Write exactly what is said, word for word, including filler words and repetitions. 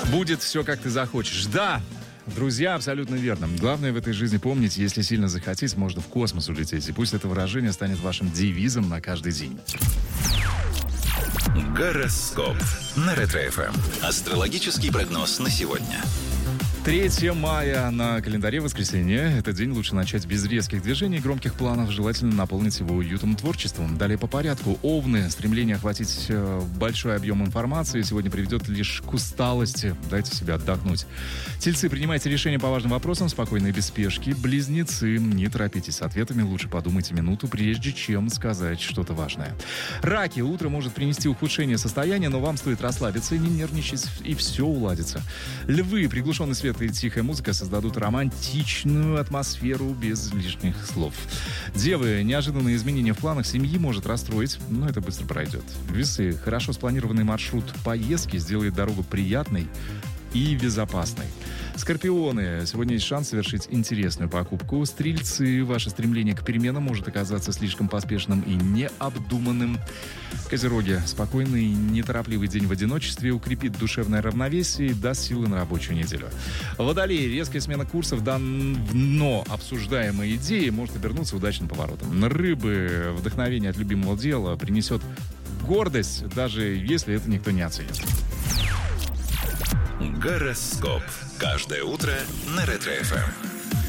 Будет все, как ты захочешь. Да, друзья, абсолютно верно. Главное в этой жизни помнить, если сильно захотеть, можно в космос улететь. И пусть это выражение станет вашим девизом на каждый день. Гороскоп на Ретро-эф эм. Астрологический прогноз на сегодня. третьего мая на календаре воскресенье. Этот день лучше начать без резких движений и громких планов. Желательно наполнить его уютом, творчеством. Далее по порядку. Овны. Стремление охватить э, большой объем информации сегодня приведет лишь к усталости. Дайте себе отдохнуть. Тельцы. Принимайте решения по важным вопросам спокойно и без спешки. Близнецы. Не торопитесь с ответами. Лучше подумайте минуту, прежде чем сказать что-то важное. Раки. Утро может принести ухудшение состояния, но вам стоит расслабиться и не нервничать, и все уладится. Львы. Приглушенный свет и тихая музыка создадут романтичную атмосферу без лишних слов. Девы. Неожиданные изменения в планах семьи может расстроить, но это быстро пройдет. Весы. Хорошо спланированный маршрут поездки сделает дорогу приятной и безопасной. Скорпионы. Сегодня есть шанс совершить интересную покупку. Стрельцы. Ваше стремление к переменам может оказаться слишком поспешным и необдуманным. Козероги. Спокойный, неторопливый день в одиночестве укрепит душевное равновесие и даст силы на рабочую неделю. Водолеи. Резкая смена курсов, давно обсуждаемые идеи может обернуться удачным поворотом. Рыбы. Вдохновение от любимого дела принесет гордость, даже если это никто не оценит. Гороскоп. Каждое утро на Ретро-эф эм.